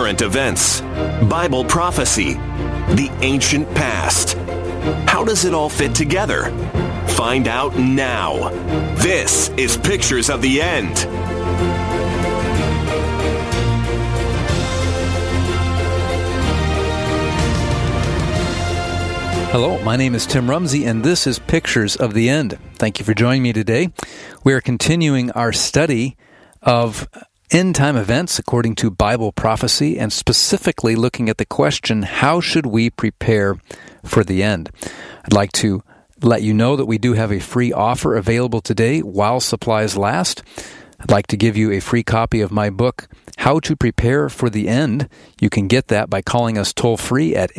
current events, Bible prophecy, the ancient past. How does it all fit together? Find out now. This is Pictures of the End. Hello, my name is Tim Rumsey, and this is Pictures of the End. Thank you for joining me today. We are continuing our study of end-time events according to Bible prophecy, and specifically looking at the question, how should we prepare for the end? I'd like to let you know that we do have a free offer available today while supplies last. I'd like to give you a free copy of my book, How to Prepare for the End. You can get that by calling us toll-free at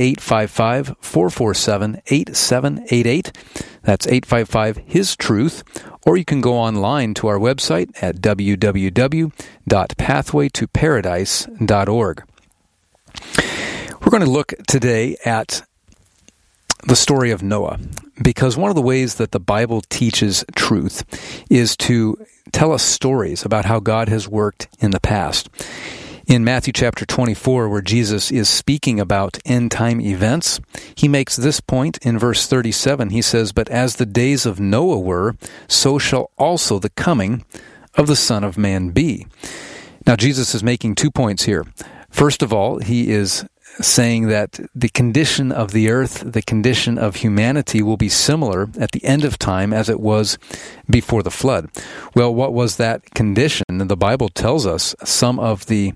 855-447-8788. That's 855-HIS-TRUTH. Or you can go online to our website at www.pathwaytoparadise.org. We're going to look today at the story of Noah, because one of the ways that the Bible teaches truth is to tell us stories about how God has worked in the past. In Matthew chapter 24, where Jesus is speaking about end-time events, he makes this point in verse 37. He says, "But as the days of Noah were, so shall also the coming of the Son of Man be." Now, Jesus is making 2 points here. First of all, he is saying that the condition of the earth, the condition of humanity will be similar at the end of time as it was before the flood. Well, what was that condition? And the Bible tells us some of the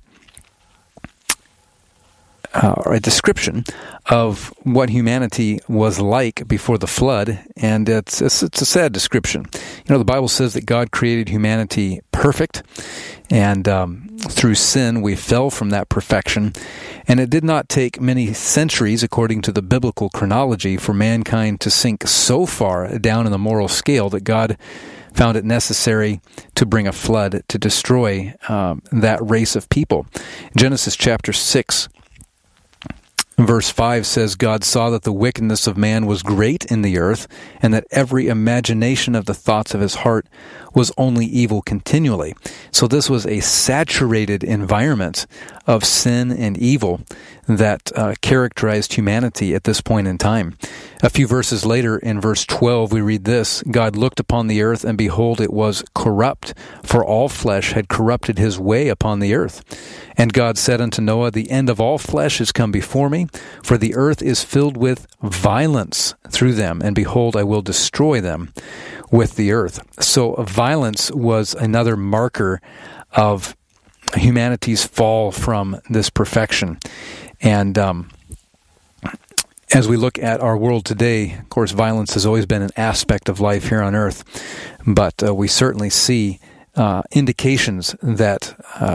a description of what humanity was like before the flood, and it's a sad description. You know, the Bible says that God created humanity perfect, and through sin we fell from that perfection, and it did not take many centuries, according to the biblical chronology, for mankind to sink so far down in the moral scale that God found it necessary to bring a flood to destroy that race of people. Genesis chapter 6 Verse 5 says, "God saw that the wickedness of man was great in the earth, and that every imagination of the thoughts of his heart was only evil continually." So this was a saturated environment of sin and evil that characterized humanity at this point in time. A few verses later, in verse 12, we read this, "God looked upon the earth, and behold, it was corrupt, for all flesh had corrupted his way upon the earth. And God said unto Noah, The end of all flesh is come before me, for the earth is filled with violence through them, and behold, I will destroy them with the earth." So violence was another marker of humanity's fall from this perfection. And as we look at our world today, of course, violence has always been an aspect of life here on earth, but we certainly see indications that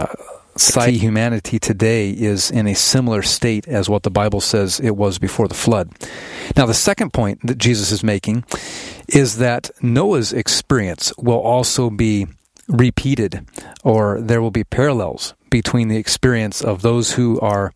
humanity today is in a similar state as what the Bible says it was before the flood. Now, the second point that Jesus is making is that Noah's experience will also be repeated, or there will be parallels between the experience of those who are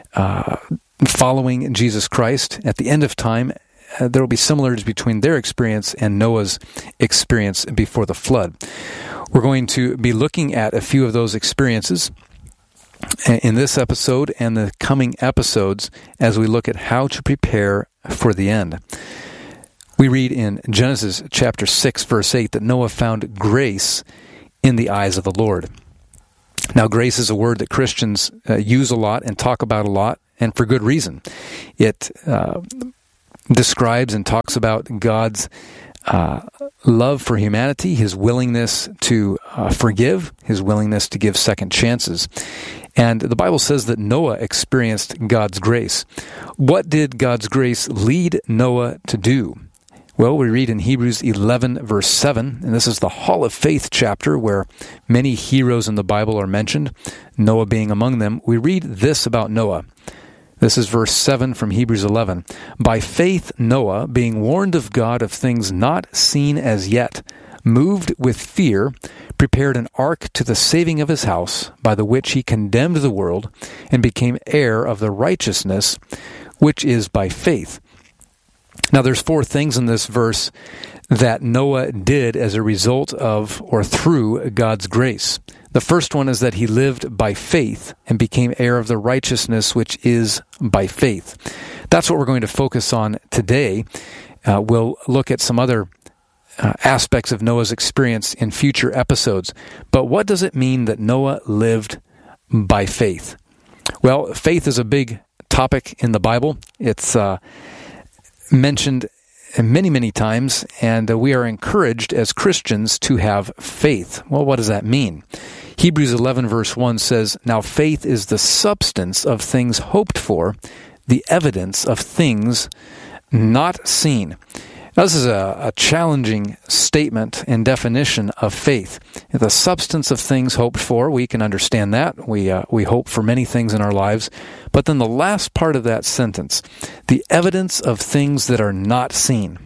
following Jesus Christ at the end of time. There will be similarities between their experience and Noah's experience before the flood. We're going to be looking at a few of those experiences in this episode and the coming episodes as we look at how to prepare for the end. We read in Genesis chapter 6, verse 8, that Noah found grace in the eyes of the Lord. Now, grace is a word that Christians use a lot and talk about a lot, and for good reason. It describes and talks about God's love for humanity, his willingness to forgive, his willingness to give second chances. And the Bible says that Noah experienced God's grace. What did God's grace lead Noah to do? Well, we read in Hebrews 11, verse 7, and this is the Hall of Faith chapter where many heroes in the Bible are mentioned, Noah being among them. We read this about Noah. This is verse 7 from Hebrews 11. "By faith Noah, being warned of God of things not seen as yet, moved with fear, prepared an ark to the saving of his house, by the which he condemned the world, and became heir of the righteousness which is by faith." Now, there's 4 things in this verse that Noah did as a result of or through God's grace. The first one is that he lived by faith and became heir of the righteousness which is by faith. That's what we're going to focus on today. We'll look at some other aspects of Noah's experience in future episodes. But what does it mean that Noah lived by faith? Well, faith is a big topic in the Bible. It's mentioned many, many times, and we are encouraged as Christians to have faith. Well, what does that mean? Hebrews 11 verse 1 says, "Now faith is the substance of things hoped for, the evidence of things not seen." Now, this is a challenging statement and definition of faith. The substance of things hoped for, we can understand that. We hope for many things in our lives. But then the last part of that sentence, the evidence of things that are not seen.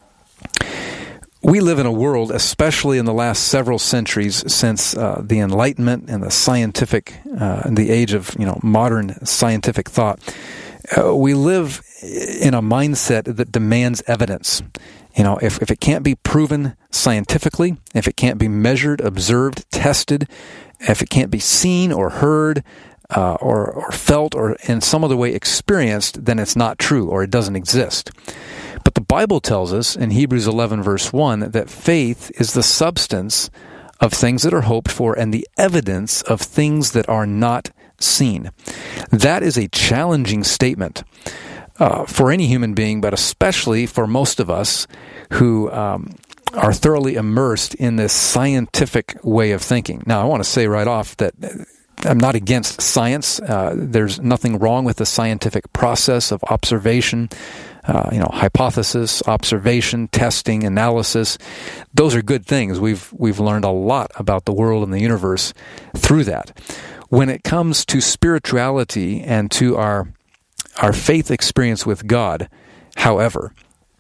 We live in a world, especially in the last several centuries since the Enlightenment and the scientific, the age of modern scientific thought. We live in a mindset that demands evidence. If it can't be proven scientifically, if it can't be measured, observed, tested, if it can't be seen or heard or felt or in some other way experienced, then it's not true or it doesn't exist. But the Bible tells us in Hebrews 11 verse 1 that faith is the substance of things that are hoped for and the evidence of things that are not seen. That is a challenging statement for any human being, but especially for most of us who are thoroughly immersed in this scientific way of thinking. Now, I want to say right off that I'm not against science. There's nothing wrong with the scientific process of observation, hypothesis, observation, testing, analysis. Those are good things. We've learned a lot about the world and the universe through that. When it comes to spirituality and to our faith experience with God, however,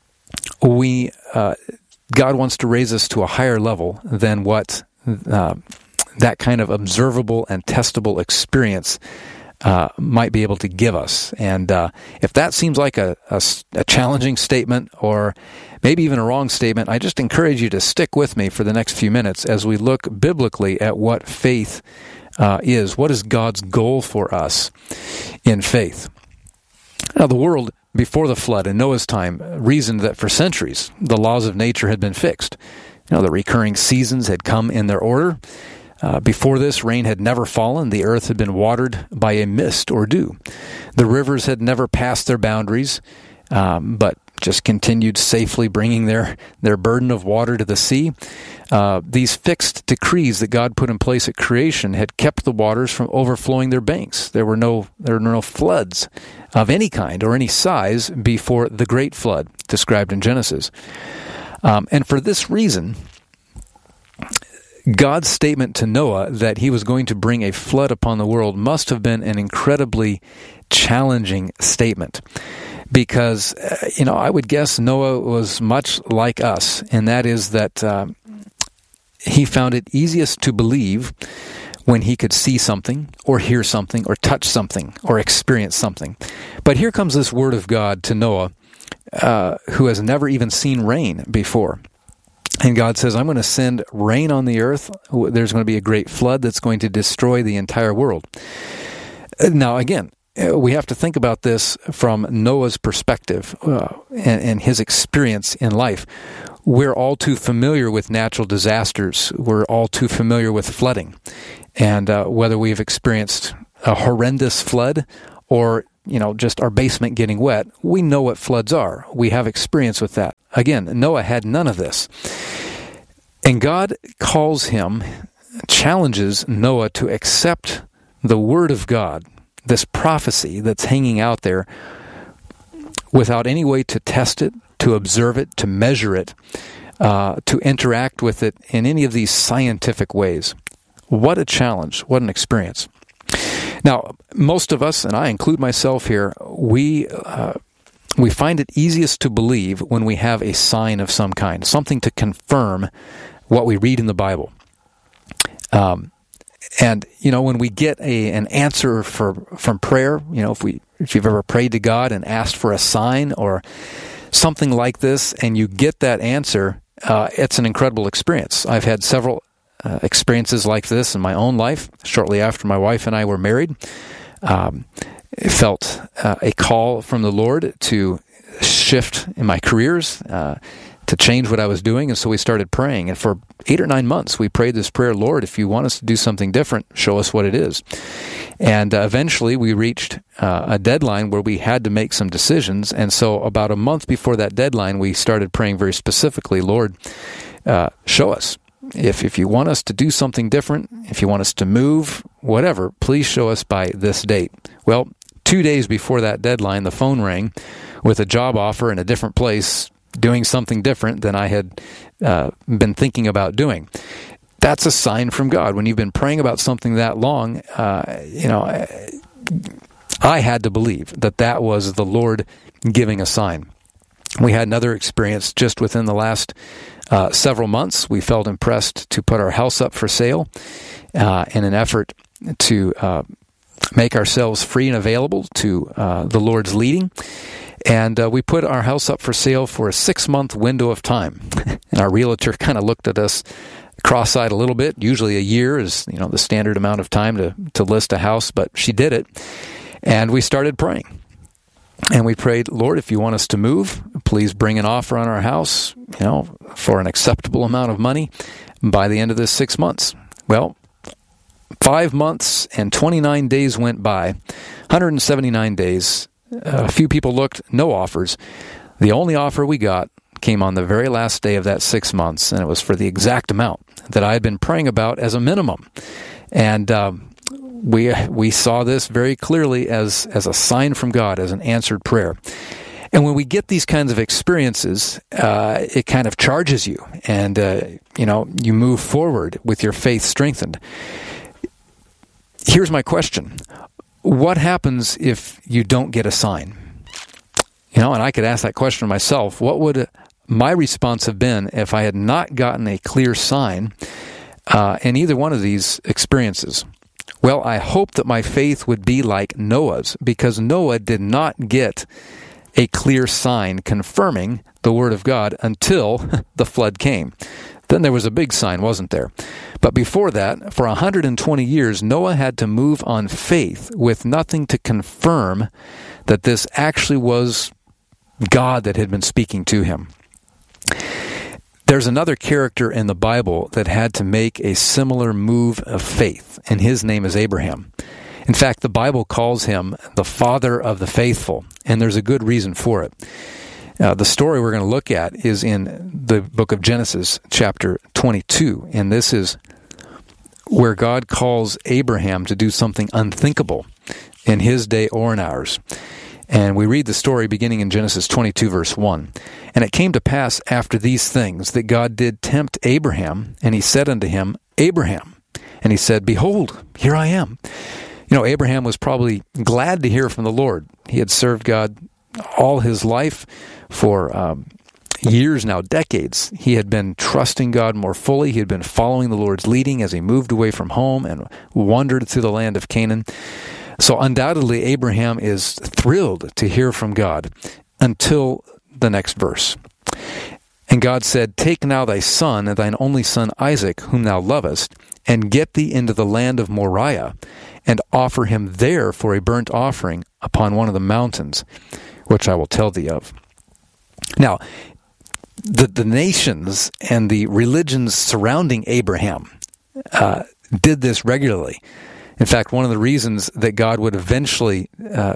God wants to raise us to a higher level than what that kind of observable and testable experience might be able to give us. And if that seems like a challenging statement or maybe even a wrong statement, I just encourage you to stick with me for the next few minutes as we look biblically at what faith is. What is God's goal for us in faith? Now, the world before the flood in Noah's time reasoned that for centuries the laws of nature had been fixed. The recurring seasons had come in their order. Before this, rain had never fallen. The earth had been watered by a mist or dew. The rivers had never passed their boundaries, but just continued safely bringing their burden of water to the sea. These fixed decrees that God put in place at creation had kept the waters from overflowing their banks. There were no floods of any kind or any size before the great flood described in Genesis. And for this reason, God's statement to Noah that he was going to bring a flood upon the world must have been an incredibly challenging statement. Because, I would guess Noah was much like us, and that is that he found it easiest to believe when he could see something, or hear something, or touch something, or experience something. But here comes this word of God to Noah, who has never even seen rain before. And God says, I'm going to send rain on the earth. There's going to be a great flood that's going to destroy the entire world. Now, again, we have to think about this from Noah's perspective and his experience in life. We're all too familiar with natural disasters. We're all too familiar with flooding. And whether we've experienced a horrendous flood or, just our basement getting wet, we know what floods are. We have experience with that. Again, Noah had none of this. And God challenges Noah to accept the word of God, this prophecy that's hanging out there, without any way to test it, to observe it, to measure it, to interact with it in any of these scientific ways. What a challenge. What an experience. Now, most of us, and I include myself here, we find it easiest to believe when we have a sign of some kind, something to confirm what we read in the Bible. And, when we get an answer from prayer, if you've ever prayed to God and asked for a sign or something like this and you get that answer, it's an incredible experience. I've had several experiences like this in my own life. Shortly after my wife and I were married, felt a call from the Lord to shift in my careers, to change what I was doing, and so we started praying. And for 8 or 9 months, we prayed this prayer, Lord, if you want us to do something different, show us what it is. And eventually, we reached a deadline where we had to make some decisions. And so about a month before that deadline, we started praying very specifically, Lord, show us. If you want us to do something different, if you want us to move, whatever, please show us by this date. Well, 2 days before that deadline, the phone rang with a job offer in a different place, doing something different than I had been thinking about doing. That's a sign from God. When you've been praying about something that long, I had to believe that was the Lord giving a sign. We had another experience just within the last several months. We felt impressed to put our house up for sale in an effort to make ourselves free and available to the Lord's leading. And we put our house up for sale for a 6-month window of time. And our realtor kind of looked at us cross-eyed a little bit. Usually a year is, the standard amount of time to list a house, but she did it. And we started praying. And we prayed, Lord, if you want us to move, please bring an offer on our house, for an acceptable amount of money by the end of this 6 months. Well, 5 months and 29 days went by, 179 days. A few people looked, no offers. The only offer we got came on the very last day of that 6 months, and it was for the exact amount that I had been praying about as a minimum. And we saw this very clearly as a sign from God, as an answered prayer. And when we get these kinds of experiences, it kind of charges you, and you move forward with your faith strengthened. Here's my question. What happens if you don't get a sign? And I could ask that question myself. What would my response have been if I had not gotten a clear sign in either one of these experiences? Well, I hope that my faith would be like Noah's, because Noah did not get a clear sign confirming the Word of God until the flood came. Then there was a big sign, wasn't there? But before that, for 120 years, Noah had to move on faith with nothing to confirm that this actually was God that had been speaking to him. There's another character in the Bible that had to make a similar move of faith, and his name is Abraham. In fact, the Bible calls him the father of the faithful, and there's a good reason for it. The story we're going to look at is in the book of Genesis, chapter 22, and this is where God calls Abraham to do something unthinkable in his day or in ours. And we read the story beginning in Genesis 22, verse 1. And it came to pass after these things that God did tempt Abraham, and he said unto him, Abraham. And he said, Behold, here I am. Abraham was probably glad to hear from the Lord. He had served God all his life for years now, decades. He had been trusting God more fully. He had been following the Lord's leading as he moved away from home and wandered through the land of Canaan. So undoubtedly, Abraham is thrilled to hear from God until the next verse. And God said, Take now thy son, and thine only son Isaac, whom thou lovest, and get thee into the land of Moriah, and offer him there for a burnt offering upon one of the mountains, which I will tell thee of. Now, the nations and the religions surrounding Abraham did this regularly. In fact, one of the reasons that God would eventually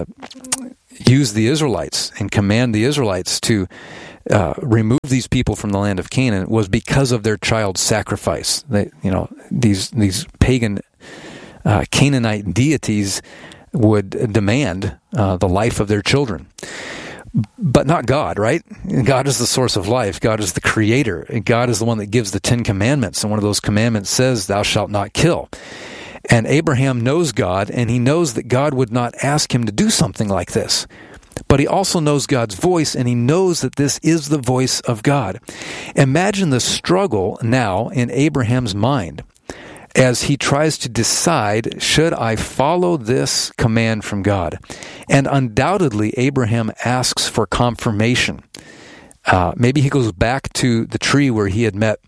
use the Israelites and command the Israelites to remove these people from the land of Canaan was because of their child sacrifice. These pagan Canaanite deities would demand the life of their children. But not God, right? God is the source of life. God is the creator. God is the one that gives the 10 commandments. And one of those commandments says, Thou shalt not kill. And Abraham knows God, and he knows that God would not ask him to do something like this. But he also knows God's voice, and he knows that this is the voice of God. Imagine the struggle now in Abraham's mind as he tries to decide, should I follow this command from God? And undoubtedly, Abraham asks for confirmation. Maybe he goes back to the tree where he had met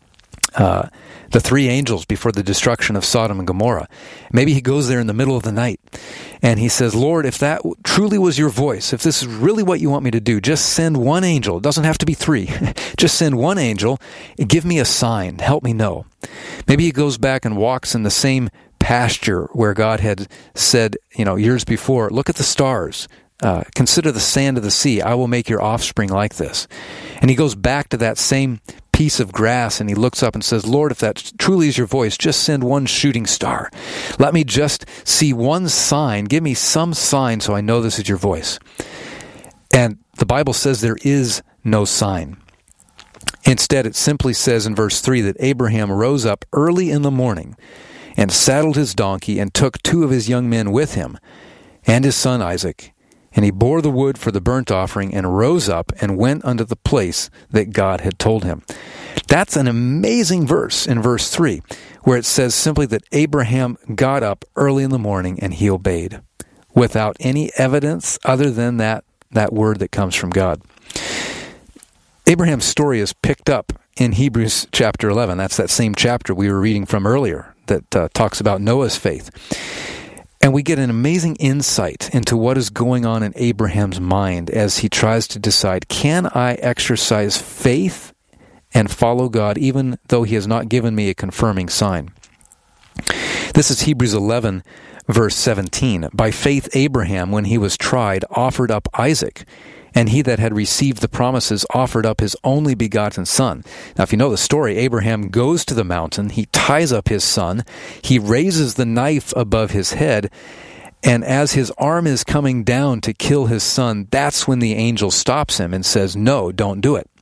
the three angels before the destruction of Sodom and Gomorrah. Maybe he goes there in the middle of the night and he says, Lord, if that truly was your voice, if this is really what you want me to do, just send one angel. It doesn't have to be three. Just send one angel and give me a sign. Help me know. Maybe he goes back and walks in the same pasture where God had said, years before, look at the stars. Consider the sand of the sea. I will make your offspring like this. And he goes back to that same piece of grass and he looks up and says, Lord, if that truly is your voice, just send one shooting star. Let me just see one sign. Give me some sign so I know this is your voice. And the Bible says there is no sign. Instead, it simply says in verse 3 that Abraham rose up early in the morning and saddled his donkey and took 2 of his young men with him and his son Isaac. And he bore the wood for the burnt offering and rose up and went unto the place that God had told him. That's an amazing verse in verse 3, where it says simply that Abraham got up early in the morning and he obeyed, without any evidence other than that word that comes from God. Abraham's story is picked up in Hebrews chapter 11. That's that same chapter we were reading from earlier that talks about Noah's faith. And we get an amazing insight into what is going on in Abraham's mind as he tries to decide, can I exercise faith and follow God even though he has not given me a confirming sign? This is Hebrews 11, verse 17. By faith Abraham, when he was tried, offered up Isaac, and he that had received the promises offered up his only begotten son. Now, if you know the story, Abraham goes to the mountain, he ties up his son, he raises the knife above his head, and as his arm is coming down to kill his son, that's when the angel stops him and says, no, don't do it.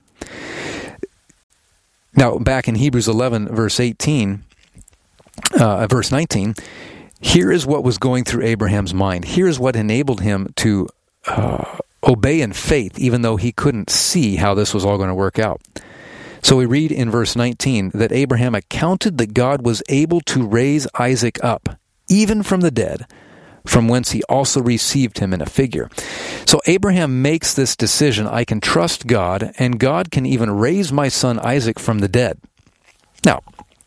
Now, back in Hebrews 11, verse 19, here is what was going through Abraham's mind. Here is what enabled him to obey in faith, even though he couldn't see how this was all going to work out. So we read in verse 19 that Abraham accounted that God was able to raise Isaac up, even from the dead, from whence he also received him in a figure. So Abraham makes this decision, I can trust God, and God can even raise my son Isaac from the dead. Now,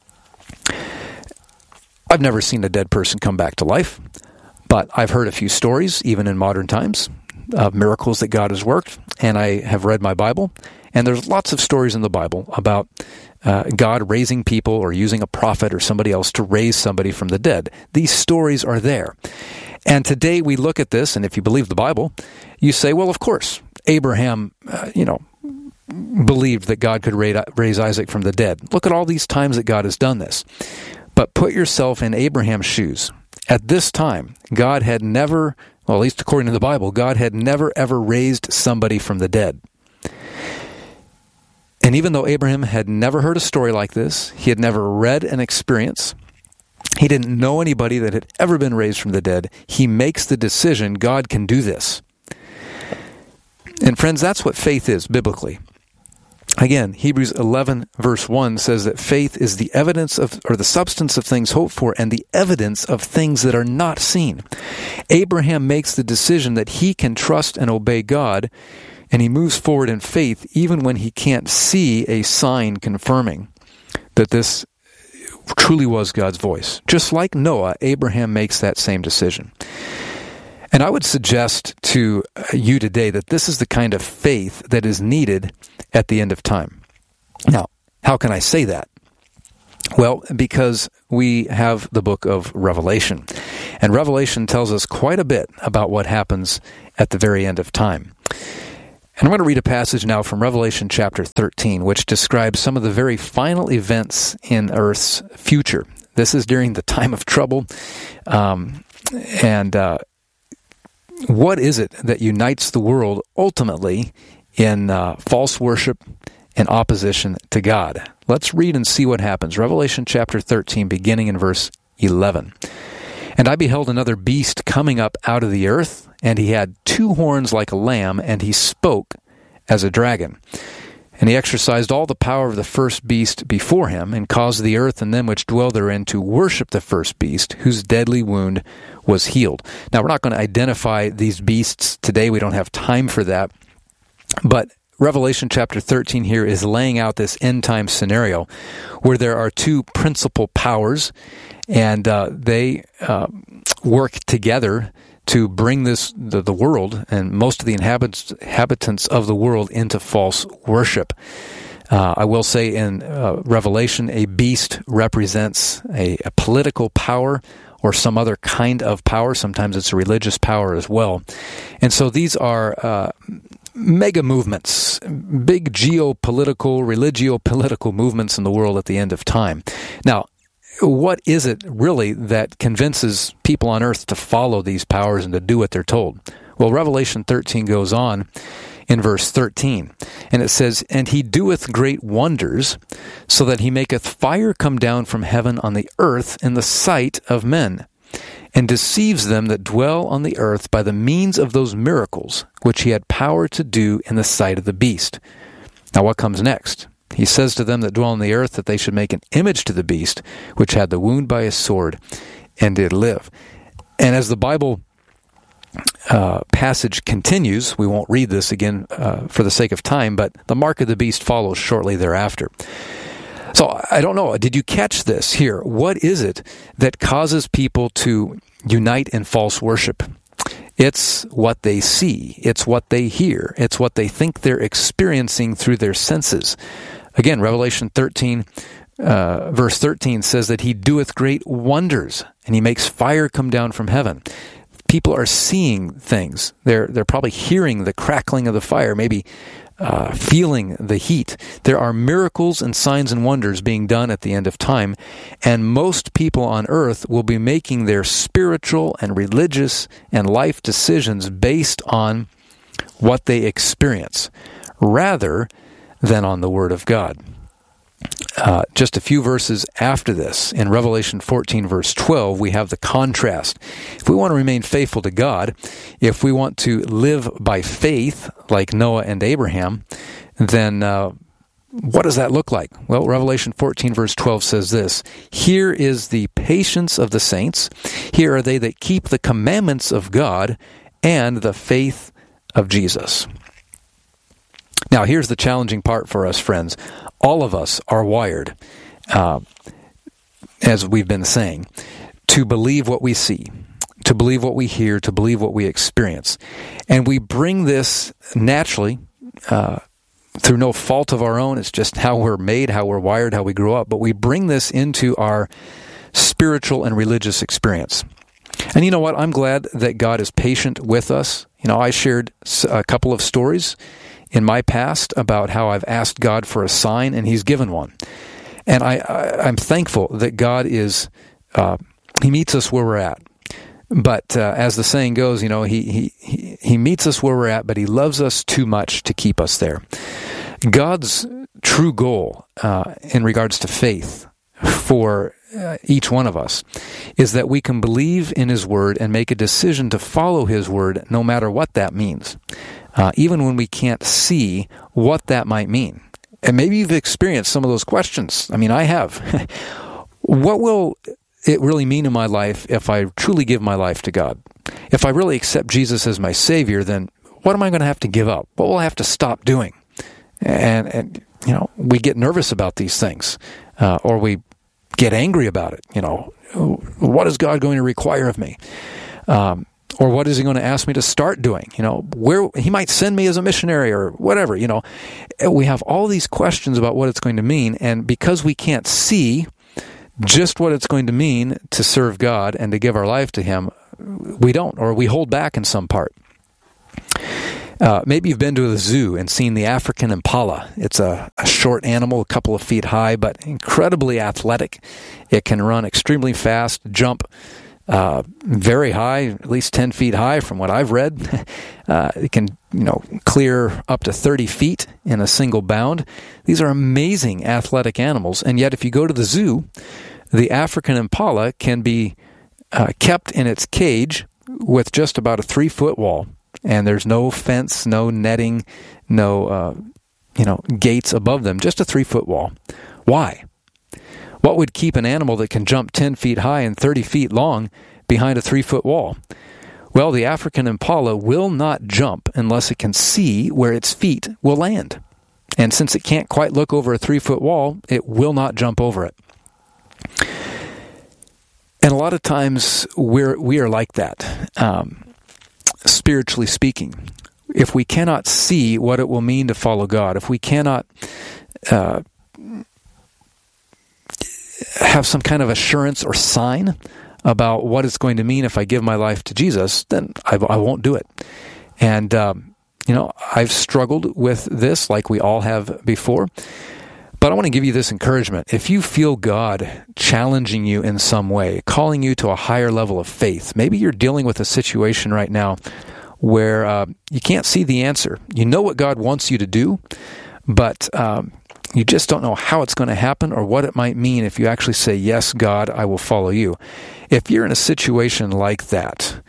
I've never seen a dead person come back to life, but I've heard a few stories, even in modern times, of miracles that God has worked, and I have read my Bible, and there's lots of stories in the Bible about God raising people or using a prophet or somebody else to raise somebody from the dead. These stories are there. And today we look at this, and if you believe the Bible, you say, well, of course, Abraham, believed that God could raise Isaac from the dead. Look at all these times that God has done this. But put yourself in Abraham's shoes. At this time, God had never, well, at least according to the Bible, God had never ever raised somebody from the dead. And even though Abraham had never heard a story like this, he had never read an experience, he didn't know anybody that had ever been raised from the dead, he makes the decision, God can do this. And friends, that's what faith is biblically. Again, Hebrews 11 verse 1 says that faith is the evidence of, or the substance of things hoped for, and the evidence of things that are not seen. Abraham makes the decision that he can trust and obey God, and he moves forward in faith even when he can't see a sign confirming that this truly was God's voice. Just like Noah, Abraham makes that same decision. And I would suggest to you today that this is the kind of faith that is needed at the end of time. Now, how can I say that? Well, because we have the book of Revelation. And Revelation tells us quite a bit about what happens at the very end of time. And I'm going to read a passage now from Revelation chapter 13, which describes some of the very final events in Earth's future. This is during the time of trouble. What is it that unites the world ultimately in false worship and opposition to God? Let's read and see what happens. Revelation chapter 13, beginning in verse 11. And I beheld another beast coming up out of the earth, and he had 2 horns like a lamb, and he spoke as a dragon. And he exercised all the power of the first beast before him, and caused the earth and them which dwell therein to worship the first beast, whose deadly wound was healed. Now, we're not going to identify these beasts today. We don't have time for that. But Revelation chapter 13 here is laying out this end-time scenario where there are two principal powers, and they work together to bring the world and most of the inhabitants of the world into false worship. I will say in Revelation, a beast represents a political power or some other kind of power. Sometimes it's a religious power as well. And so these are mega movements, big geopolitical, religio-political movements in the world at the end of time. Now, what is it really that convinces people on earth to follow these powers and to do what they're told? Well, Revelation 13 goes on in verse 13, and it says, "And he doeth great wonders, so that he maketh fire come down from heaven on the earth in the sight of men, and deceives them that dwell on the earth by the means of those miracles which he had power to do in the sight of the beast." Now what comes next? He says to them that dwell on the earth that they should make an image to the beast, which had the wound by his sword, and did live. And as the Bible passage continues, we won't read this again for the sake of time, but the mark of the beast follows shortly thereafter. So I don't know, did you catch this here? What is it that causes people to unite in false worship? It's what they see. It's what they hear. It's what they think they're experiencing through their senses. Again, Revelation 13, verse 13 says that he doeth great wonders, and he makes fire come down from heaven. People are seeing things. They're probably hearing the crackling of the fire, maybe feeling the heat. There are miracles and signs and wonders being done at the end of time, and most people on earth will be making their spiritual and religious and life decisions based on what they experience, rather than on the Word of God. Just a few verses after this, in Revelation 14, verse 12, we have the contrast. If we want to remain faithful to God, if we want to live by faith, like Noah and Abraham, then what does that look like? Well, Revelation 14, verse 12 says this, "Here is the patience of the saints. Here are they that keep the commandments of God and the faith of Jesus." Now, here's the challenging part for us, friends. All of us are wired, as we've been saying, to believe what we see, to believe what we hear, to believe what we experience. And we bring this naturally, through no fault of our own. It's just how we're made, how we're wired, how we grow up. But we bring this into our spiritual and religious experience. And you know what? I'm glad that God is patient with us. You know, I shared a couple of stories in my past about how I've asked God for a sign, and He's given one. And I'm thankful that God is, He meets us where we're at. But as the saying goes, you know, He meets us where we're at, but He loves us too much to keep us there. God's true goal in regards to faith for each one of us is that we can believe in His Word and make a decision to follow His Word no matter what that means. Even when we can't see what that might mean. And maybe you've experienced some of those questions. I mean, I have. What will it really mean in my life if I truly give my life to God? If I really accept Jesus as my Savior, then what am I going to have to give up? What will I have to stop doing? And you know, we get nervous about these things, or we get angry about it. You know, what is God going to require of me? Or what is He going to ask me to start doing? You know, where He might send me as a missionary or whatever, you know. We have all these questions about what it's going to mean, and because we can't see just what it's going to mean to serve God and to give our life to Him, we don't, or we hold back in some part. Maybe you've been to the zoo and seen the African impala. It's a short animal, a couple of feet high, but incredibly athletic. It can run extremely fast, jump very high, at least 10 feet high from what I've read. It can, you know, clear up to 30 feet in a single bound. These are amazing athletic animals. And yet if you go to the zoo, the African impala can be kept in its cage with just about a 3-foot wall. And there's no fence, no netting, no, gates above them, just a 3-foot wall. Why? What would keep an animal that can jump 10 feet high and 30 feet long behind a 3-foot wall? Well, the African impala will not jump unless it can see where its feet will land. And since it can't quite look over a 3-foot wall, it will not jump over it. And a lot of times we are like that, spiritually speaking. If we cannot see what it will mean to follow God, if we cannot have some kind of assurance or sign about what it's going to mean if I give my life to Jesus, then I won't do it. And, I've struggled with this like we all have before. But I want to give you this encouragement. If you feel God challenging you in some way, calling you to a higher level of faith, maybe you're dealing with a situation right now where you can't see the answer. You know what God wants you to do, but you just don't know how it's going to happen or what it might mean if you actually say, yes, God, I will follow you. If you're in a situation like that,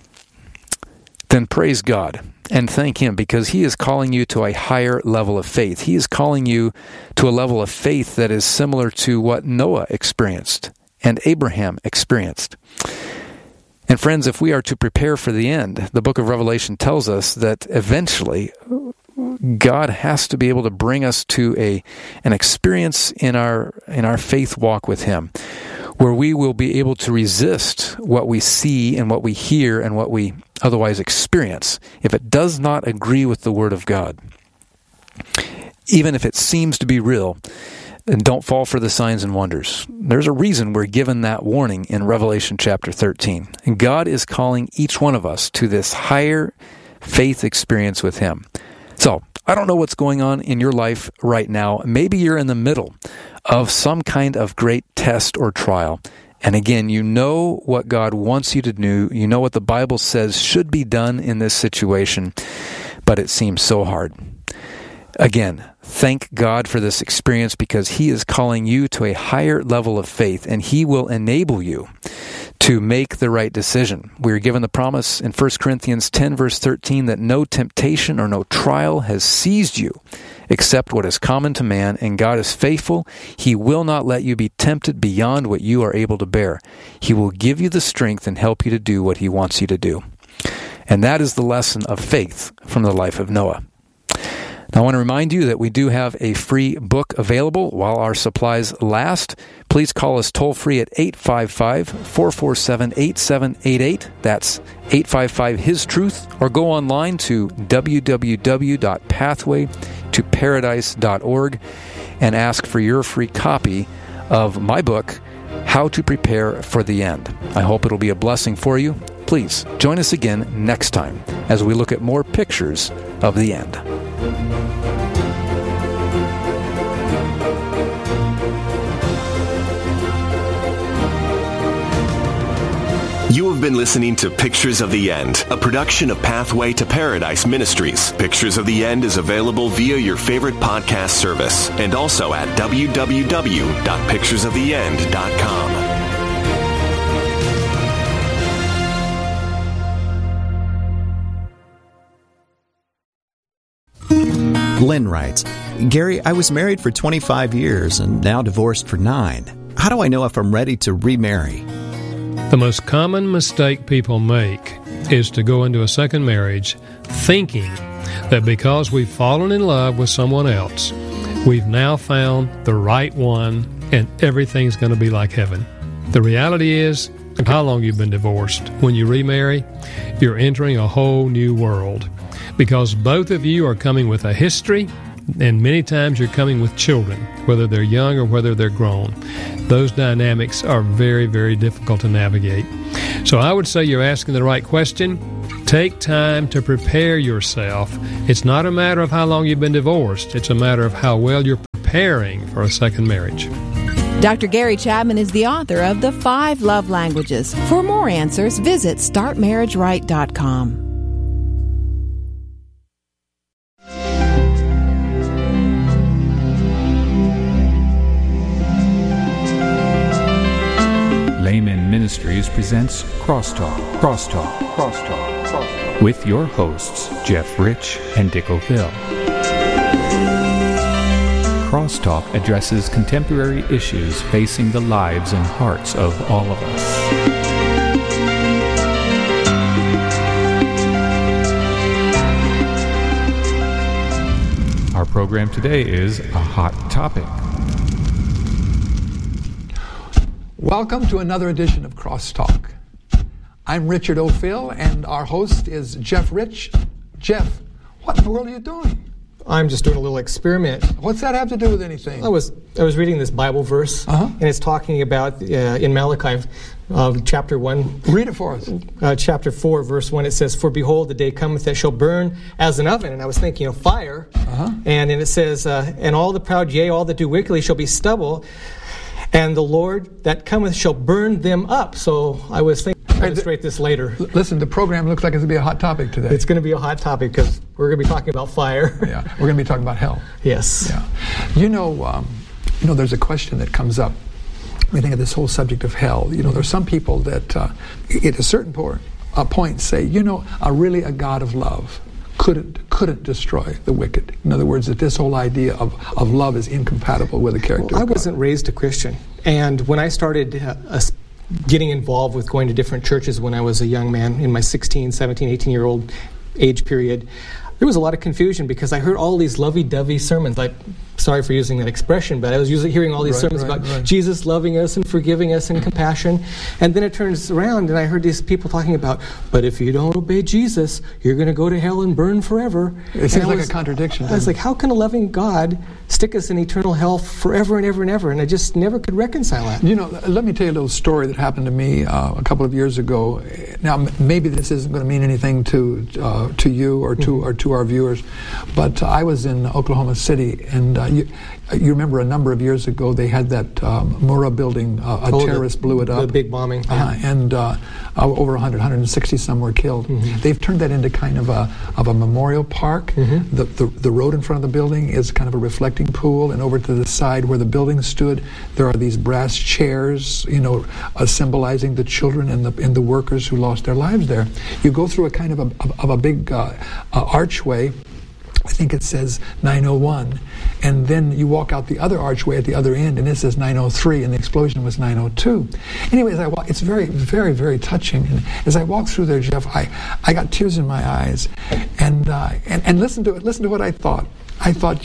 then praise God and thank Him, because He is calling you to a higher level of faith. He is calling you to a level of faith that is similar to what Noah experienced and Abraham experienced. And friends, if we are to prepare for the end, the book of Revelation tells us that eventually God has to be able to bring us to an experience in our faith walk with Him, where we will be able to resist what we see and what we hear and what we otherwise experience if it does not agree with the Word of God. Even if it seems to be real, and don't fall for the signs and wonders. There's a reason we're given that warning in Revelation chapter 13. And God is calling each one of us to this higher faith experience with Him. So, I don't know what's going on in your life right now. Maybe you're in the middle of some kind of great test or trial. And again, you know what God wants you to do. You know what the Bible says should be done in this situation, but it seems so hard. Again, thank God for this experience, because He is calling you to a higher level of faith, and He will enable you to make the right decision. We are given the promise in 1 Corinthians 10, verse 13, that no temptation or no trial has seized you except what is common to man, and God is faithful. He will not let you be tempted beyond what you are able to bear. He will give you the strength and help you to do what He wants you to do. And that is the lesson of faith from the life of Noah. Now, I want to remind you that we do have a free book available while our supplies last. Please call us toll-free at 855-447-8788. That's 855-HIS-TRUTH. Or go online to www.pathwaytoparadise.org and ask for your free copy of my book, How to Prepare for the End. I hope it'll be a blessing for you. Please join us again next time as we look at more pictures of the end. You have been listening to Pictures of the End, a production of Pathway to Paradise Ministries. Pictures of the End is available via your favorite podcast service and also at www.picturesoftheend.com. Lynn writes, Gary, I was married for 25 years and now divorced for 9. How do I know if I'm ready to remarry? The most common mistake people make is to go into a second marriage thinking that because we've fallen in love with someone else, we've now found the right one and everything's going to be like heaven. The reality is, how long you've been divorced, when you remarry, you're entering a whole new world. Because both of you are coming with a history, and many times you're coming with children, whether they're young or whether they're grown. Those dynamics are very, very difficult to navigate. So I would say you're asking the right question. Take time to prepare yourself. It's not a matter of how long you've been divorced. It's a matter of how well you're preparing for a second marriage. Dr. Gary Chapman is the author of The 5 Love Languages. For more answers, visit StartMarriageRight.com. Layman Ministries presents Crosstalk with your hosts, Jeff Rich and Dick O'Phil. Crosstalk addresses contemporary issues facing the lives and hearts of all of us. program today is A Hot Topic. Welcome to another edition of Crosstalk. I'm Richard O'Phil, and our host is Jeff Rich. Jeff, what in the world are you doing? I'm just doing a little experiment. What's that have to do with anything? I was reading this Bible verse, and it's talking about in Malachi, chapter 1. Read it for us. Chapter 4, verse 1. It says, "For behold, the day cometh that shall burn as an oven." And I was thinking of fire. And then it says, "And all the proud, yea, all that do wickedly shall be stubble, and the Lord that cometh shall burn them up." So I was thinking, I'll illustrate this later. Listen, the program looks like it's going to be a hot topic today. It's going to be a hot topic because we're going to be talking about fire. Yeah, we're going to be talking about hell. Yes. Yeah. You know, there's a question that comes up. We think of this whole subject of hell. You know, there's some people that at a certain point say, really a God of love couldn't destroy the wicked. In other words, that this whole idea of love is incompatible with the character of God. I wasn't raised a Christian. And when I started getting involved with going to different churches when I was a young man in my 16, 17, 18-year-old age period, there was a lot of confusion because I heard all these lovey-dovey sermons. Sorry for using that expression, but I was usually hearing all these sermons about Jesus loving us and forgiving us and compassion. And then it turns around and I heard these people talking about, but if you don't obey Jesus, you're going to go to hell and burn forever. It seems like a contradiction. I was like, how can a loving God stick us in eternal hell forever and ever and ever? And I just never could reconcile that. Let me tell you a little story that happened to me a couple of years ago. Now, maybe this isn't going to mean anything to you or to our viewers, but I was in Oklahoma City, and you remember a number of years ago they had that Murrah building, terrorist blew it up. The big bombing. And over 160 some were killed. They've turned that into kind of a memorial park. The road in front of the building is kind of a reflecting pool, and over to the side where the building stood, there are these brass chairs, symbolizing the children and the workers who lost their lives there. You go through a kind of a big archway. I think it says 901, and then you walk out the other archway at the other end, and it says 903, and the explosion was 902. Anyways, it's very, very, very touching. And as I walked through there, Jeff, I got tears in my eyes, and listen to it. Listen to what I thought. I thought,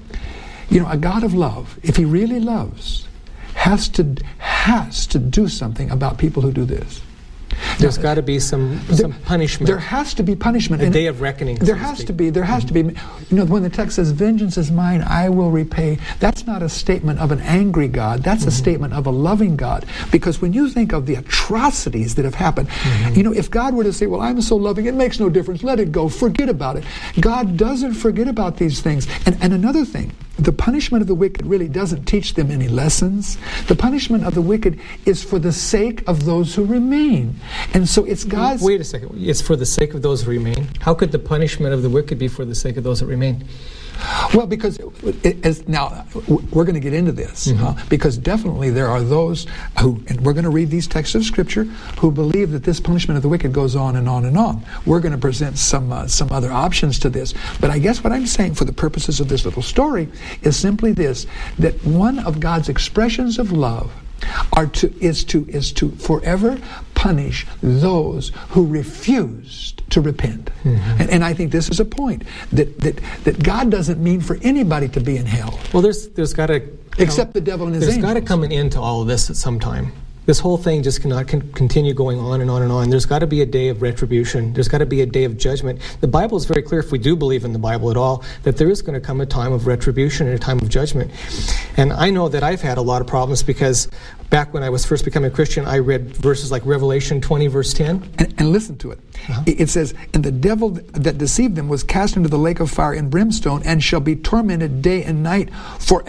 a God of love, if He really loves, has to do something about people who do this. There's got to be some punishment. There has to be punishment. A day of reckoning. There has to be. When the text says, "Vengeance is mine, I will repay," that's not a statement of an angry God. That's a statement of a loving God. Because when you think of the atrocities that have happened, if God were to say, "Well, I'm so loving, it makes no difference. Let it go. Forget about it." God doesn't forget about these things. And another thing, the punishment of the wicked really doesn't teach them any lessons. The punishment of the wicked is for the sake of those who remain. And so it's God's... Wait a second. It's for the sake of those who remain? How could the punishment of the wicked be for the sake of those that remain? Well, because now we're going to get into this, because definitely there are those who, and we're going to read these texts of Scripture, who believe that this punishment of the wicked goes on and on and on. We're going to present some other options to this, but I guess what I'm saying for the purposes of this little story is simply this: that one of God's expressions of love is to forever punish those who refused to repent. And I think this is a point that God doesn't mean for anybody to be in hell. Well, there's got to... Except the devil and his angels. There's got to come an end to all of this at some time. This whole thing just cannot continue going on and on and on. There's got to be a day of retribution. There's got to be a day of judgment. The Bible is very clear, if we do believe in the Bible at all, that there is going to come a time of retribution and a time of judgment. And I know that I've had a lot of problems because back when I was first becoming a Christian, I read verses like Revelation 20, verse 10. And listen to it. It says, "And the devil that deceived them was cast into the lake of fire and brimstone and shall be tormented day and night forever."